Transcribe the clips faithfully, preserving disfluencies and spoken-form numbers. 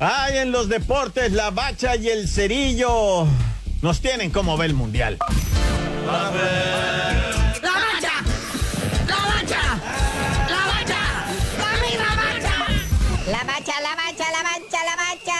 Ay, en los deportes, la Bacha y el Cerillo nos tienen como ve el mundial. ¡La Bacha! ¡La Bacha! ¡La Bacha! ¡La misma Bacha! La Bacha, la Bacha, la Bacha, la Bacha.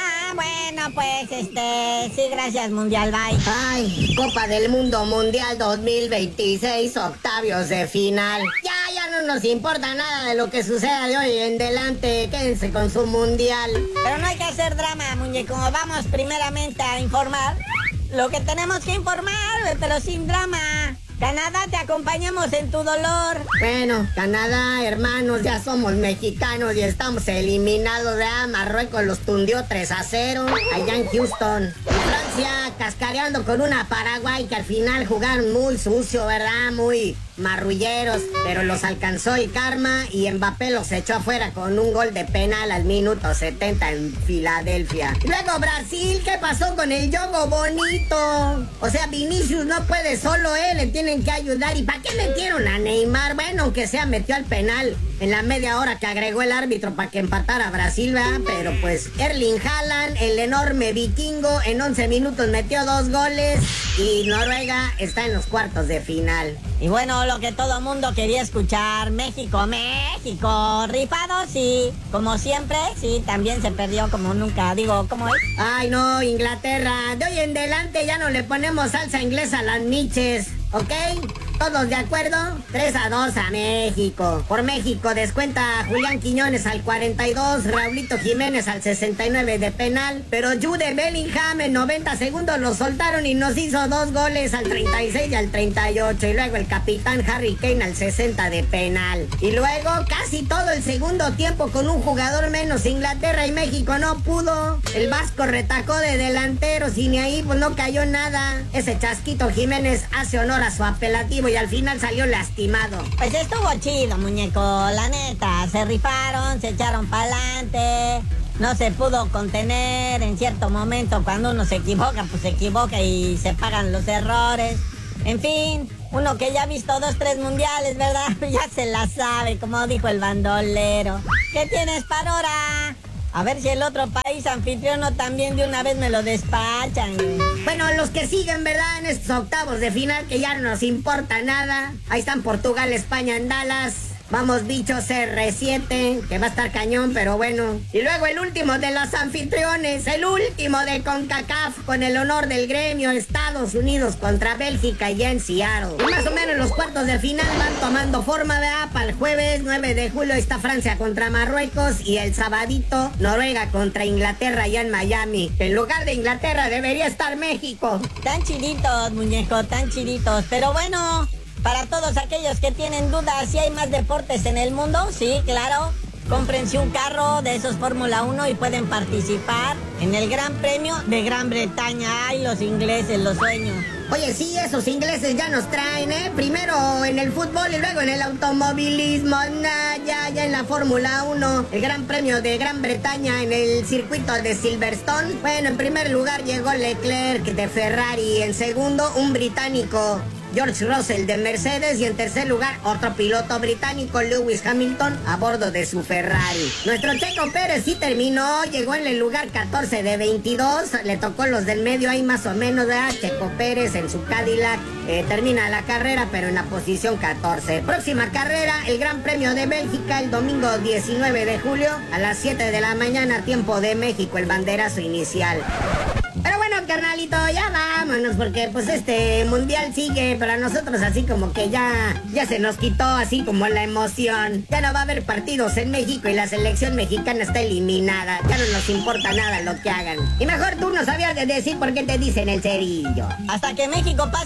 Bueno, pues, este, sí, gracias, Mundial, bye. Ay, Copa del Mundo Mundial dos mil veintiséis, octavios de final. Ya, ya no nos importa nada de lo que suceda de hoy en adelante. Quédense con su Mundial. Pero no hay que hacer drama, muñeco. Vamos primeramente a informar lo que tenemos que informar, pero sin drama. Canadá, te acompañamos en tu dolor. Bueno, Canadá, hermanos, ya somos mexicanos y estamos eliminados. Ya Marruecos los tundió tres a cero allá en Houston. Francia cascareando con una Paraguay que al final jugaron muy sucio, ¿verdad? Muy marrulleros, pero los alcanzó el karma y Mbappé los echó afuera con un gol de penal al minuto setenta en Filadelfia. Luego Brasil, ¿qué pasó con el Yogo Bonito? O sea, Vinicius no puede solo él, le tienen que ayudar. ¿Y para qué metieron a Neymar? Bueno, aunque sea metió al penal en la media hora que agregó el árbitro para que empatara Brasil, ¿verdad? Pero pues Erling Haaland, el enorme vikingo, en once minutos metió dos goles y Noruega está en los cuartos de final. Y bueno, lo que todo mundo quería escuchar, México, México, rifado, sí, como siempre, sí, también se perdió como nunca, digo, ¿cómo es? Ay, no, Inglaterra, de hoy en adelante ya no le ponemos salsa inglesa a las miches, ¿ok? ¿Todos de acuerdo? tres a dos a México. Por México descuenta Julián Quiñones al cuarenta y dos, Raulito Jiménez al sesenta y nueve de penal, pero Jude Bellingham en noventa segundos lo soltaron y nos hizo dos goles al treinta y seis y al treinta y ocho, y luego el capitán Harry Kane al sesenta de penal. Y luego casi todo el segundo tiempo con un jugador menos, Inglaterra y México no pudo. El Vasco retacó de delanteros y ni ahí pues no cayó nada. Ese Chasquito Jiménez hace honor a su apelativo y al final salió lastimado. Pues estuvo chido, muñeco, la neta. Se rifaron, se echaron pa'lante. No se pudo contener en cierto momento. Cuando uno se equivoca, pues se equivoca y se pagan los errores. En fin, uno que ya ha visto dos, tres mundiales, ¿verdad? Ya se la sabe, como dijo el bandolero. ¿Qué tienes para ahora? A ver si el otro país anfitrión también de una vez me lo despachan, güey. Bueno, los que siguen, ¿verdad? En estos octavos de final que ya no nos importa nada. Ahí están Portugal, España en Dallas. Vamos, bichos, R siete, que va a estar cañón, pero bueno. Y luego el último de los anfitriones, el último de CONCACAF, con el honor del gremio, Estados Unidos contra Bélgica y en Seattle. Y más o menos los cuartos de final van tomando forma, ¿verdad? Para el jueves nueve de julio está Francia contra Marruecos y el sabadito Noruega contra Inglaterra allá en Miami. En lugar de Inglaterra debería estar México. Tan chiditos, muñeco, tan chiditos, pero bueno... Para todos aquellos que tienen dudas si hay más deportes en el mundo, sí, claro. Cómprense un carro de esos Fórmula uno y pueden participar en el Gran Premio de Gran Bretaña. Ay, los ingleses, los sueños. Oye, sí, esos ingleses ya nos traen, ¿eh? Primero en el fútbol y luego en el automovilismo. Nah, ya, ya en la Fórmula uno. El Gran Premio de Gran Bretaña en el circuito de Silverstone. Bueno, en primer lugar llegó Leclerc de Ferrari. En segundo, un británico, George Russell de Mercedes, y en tercer lugar otro piloto británico, Lewis Hamilton, a bordo de su Ferrari. Nuestro Checo Pérez sí terminó, llegó en el lugar catorce de veintidós, le tocó los del medio ahí más o menos, ¿verdad? Checo Pérez en su Cadillac eh, termina la carrera, pero en la posición catorce. Próxima carrera, el Gran Premio de Bélgica, el domingo diecinueve de julio, a las siete de la mañana, tiempo de México, el banderazo inicial. Pero bueno, carnalito, ya vámonos, porque pues este mundial sigue, pero a nosotros así como que ya, ya se nos quitó así como la emoción. Ya no va a haber partidos en México y la selección mexicana está eliminada. Ya no nos importa nada lo que hagan. Y mejor tú no sabías de decir por qué te dicen el Cerillo. Hasta que México pase